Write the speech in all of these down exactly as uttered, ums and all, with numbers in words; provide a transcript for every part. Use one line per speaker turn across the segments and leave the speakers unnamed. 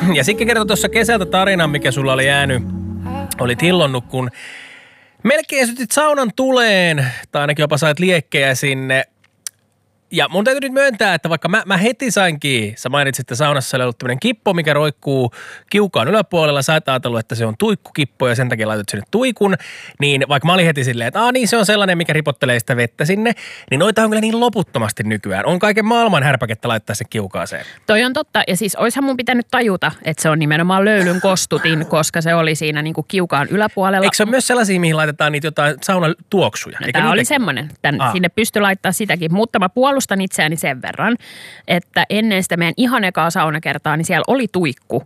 Ja Sikke kertoi tuossa kesältä tarinan, mikä sulla oli jäänyt, oli tillonnut, kun melkein sytyt saunan tuleen, tai ainakin jopa sait liekkejä sinne. Ja mun täytyy nyt myöntää, että vaikka mä, mä heti sainkin, sä mainitsit, että saunassa oli ollut tämmöinen kippo, mikä roikkuu kiukaan yläpuolella. Sä et ajatellut, että se on tuikkukippo ja sen takia laitat sinne tuikun. Niin vaikka mä olin heti silleen, että aah niin se on sellainen, mikä ripottelee sitä vettä sinne. Niin noita on kyllä niin loputtomasti nykyään. On kaiken maailman härpäkettä laittaa se kiukaaseen.
Toi on totta. Ja siis oishan mun pitänyt tajuta, että se on nimenomaan löylyn kostutin, koska se oli siinä niinku kiukaan yläpuolella.
Eikö se ole myös sellaisia, mihin laitetaan niitä jotain saunan tuoksuja?
No, tämä oli semmoinen. Tän, sinne pystyi laittaa sitäkin. Mutta mä puolustan itseäni sen verran, että ennen sitä meidän ihan ekaa saunakertaa, niin siellä oli tuikku.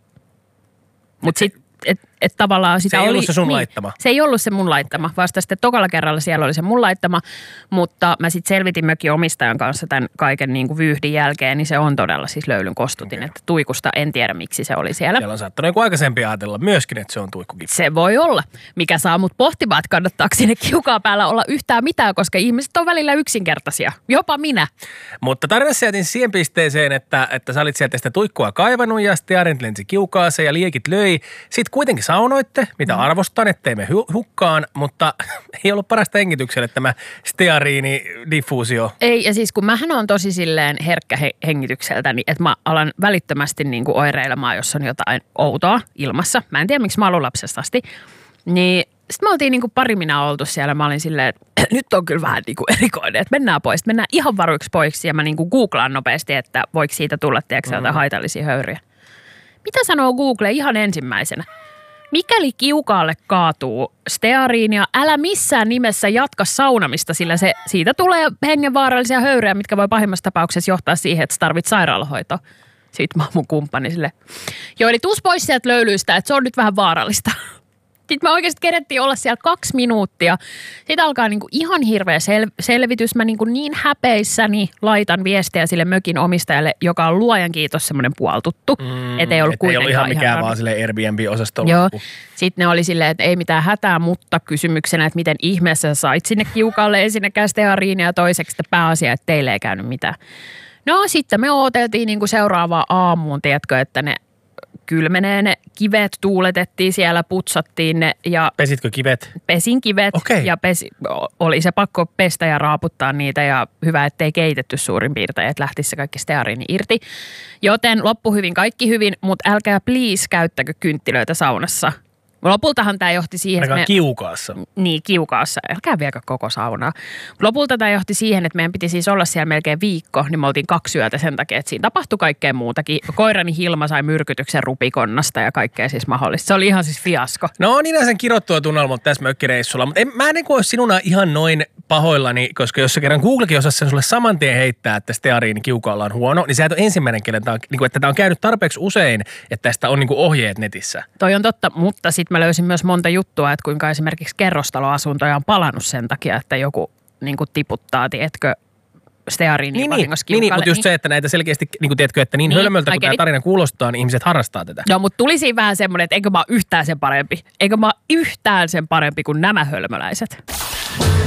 Mutta sitten, että et tavallaan sitä
oli... Se ei
oli,
ollut se sun
niin,
laittama.
Se ei ollut se mun laittama, vasta sitten tokalla kerralla siellä oli se mun laittama, mutta mä sitten selvitin mökin omistajan kanssa tämän kaiken niin kuin vyyhdin jälkeen, niin se on todella siis löylyn kostutin, okay. Että tuikusta en tiedä miksi se oli siellä.
Siellä on saattanut joku aikaisempi ajatella myöskin, että se on tuikkukippo.
Se voi olla, mikä saa mut pohtimaan, että kannattaako sinne kiukaan päällä olla yhtään mitään, koska ihmiset on välillä yksinkertaisia, jopa minä.
Mutta tarinassa jätin siihen pisteeseen, että, että sä olit sieltä sitä tuikkua kaivannut ja stearin lensi kiukaaseen ja liekit löi. Sitten kuitenkin saunoitte, mitä arvostan, ettei me hukkaan, mutta ei ollut parasta hengitykselle tämä steariini-diffuusio.
Ei, ja siis kun mähän on tosi silleen herkkä he- hengitykseltä, niin että mä alan välittömästi niin kuin oireilemaan, jos on jotain outoa ilmassa. Mä en tiedä, miksi mä olen lapsesta asti. Niin sitten me oltiin niin kuin pari minä oltu siellä. Mä olin silleen, että nyt on kyllä vähän niin kuin erikoinen, että mennään pois. Mennään ihan varuiksi poiksi ja mä niin kuin googlaan nopeasti, että voiko siitä tulla, tiedätkö mm. jotain haitallisia höyryjä. Mitä sanoo Google ihan ensimmäisenä? Mikäli kiukaalle kaatuu steariinia, älä missään nimessä jatka saunamista, sillä se, siitä tulee hengenvaarallisia höyryjä, mitkä voi pahimmassa tapauksessa johtaa siihen, että sä tarvit sairaalahoitoa. Sitten mä oon mun kumppani sille. Joo, eli tuus pois sieltä löylyistä, että se on nyt vähän vaarallista. Sitten me oikeasti kerettiin olla siellä kaksi minuuttia. Sitten alkaa niinku ihan hirveä sel- selvitys. Mä niinku niin häpeissäni laitan viestiä sille mökin omistajalle, joka on luojan kiitos semmoinen puoltuttu. Mm, että ei ollut
kuitenkaan ei ollut ihan mikään
ihan
vaan silleen Airbnb-osastolla.
Joo. Sitten ne oli silleen, että ei mitään hätää, mutta kysymyksenä, että miten ihmeessä sä sait sinne kiukaalle ensinnäkään steariinia ja toiseksi että pääasia, että teille ei käynyt mitään. No sitten me ooteltiin niinku seuraavaa aamuun, tiedätkö, että ne kylmenee ne kivet, tuuletettiin siellä, putsattiin ne ja...
Pesitkö kivet?
Pesin kivet
okay.
ja pesi, oli se pakko pestä ja raaputtaa niitä ja hyvä, ettei keitetty suurin piirtein, että lähtisi se kaikki steariini irti. Joten loppu hyvin, kaikki hyvin, mutta älkää please käyttäkö kynttilöitä saunassa. Lopultahan tämä johti siihen,
että me... kiukaassa.
Niin, kiukaassa. Älkää viekö koko saunaa. Lopulta tämä johti siihen, että meidän piti siis olla siellä melkein viikko, niin me oltiin kaksi yötä sen takia, että siinä tapahtui kaikkea muutakin. Koirani Hilma sai myrkytyksen rupikonnasta ja kaikkea siis mahdollista. Se oli ihan siis fiasko.
No niin, sen kirottua tunnelma tässä mökkireissulla, mutta en, mä en ole sinuna ihan noin pahoillani, koska jos sä kerran Googlekin osasi sen sulle saman tien heittää, että steariini kiukaalla on huono, niin sä et ole ensimmäinen, kenen tää on, niin kuin, että tämä on käynyt tarpeeksi usein, että tästä on niin kuin ohjeet netissä.
Toi on totta, mutta sitten mä löysin myös monta juttua, että kuinka esimerkiksi kerrostaloasuntoja on palannut sen takia, että joku niin kuin tiputtaa, tiedätkö, steariini
niin,
vahingossa
niin,
kiukalle.
mutta just se, että näitä selkeästi, niin kuin tiedätkö, että niin, niin hölmöltä kuin tämä tarina kuulostaa, niin ihmiset harrastaa tätä.
No, mutta tuli siinä vähän semmoinen, että eikö mä ole yhtään sen parempi. Eikö mä ole yhtään sen parempi kuin nämä hölmöläiset.